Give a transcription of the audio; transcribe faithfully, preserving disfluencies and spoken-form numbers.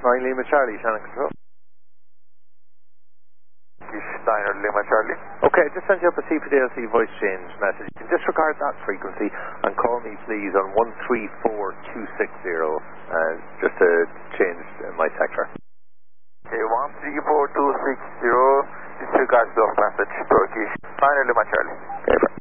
nine Lima Charlie, Shannon Control. Steiner Lima Charlie. Okay, just send you up a C P D L C voice change message. You can disregard that frequency and call me please on one three four two six zero, uh, just to change my sector. Okay, one three four two six zero, disregard the message, Turkish Steiner Lima Charlie. Okay,